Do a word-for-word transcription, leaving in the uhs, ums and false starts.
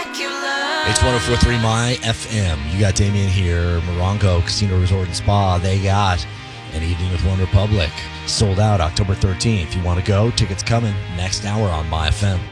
It's one oh four point three My F M. You got Damien here. Morongo Casino Resort and Spa. They got An Evening with One Republic. Sold out October thirteenth. If you want to go, tickets coming next hour on My F M.